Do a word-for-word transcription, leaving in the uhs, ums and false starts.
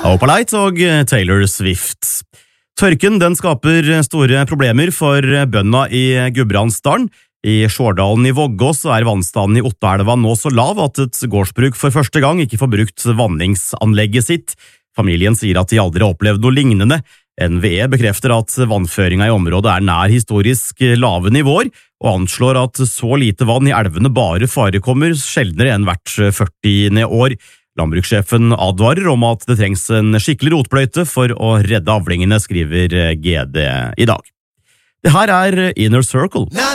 Opalite og Taylor Swift. Tørken den skaper store problemer for bøndene i Gudbrandsdalen. I Skjårdalen i Vågås er vannstanden i Ottaelva nå så lav at et gårdsbruk for første gang ikke får brukt vanningsanlegget sitt. Familien sier at de aldri har opplevd noe lignende. N V E bekrefter at vannføringa i området er nær historisk lave nivåer, og anslår at så lite vann i elvene bare forekommer sjeldnere enn hvert førtiende år. Landbrukssjefen advarer om at det trengs en skikkelig rotbløyte for å redde avlingene, skriver G D i dag. Det her er Inner Circle.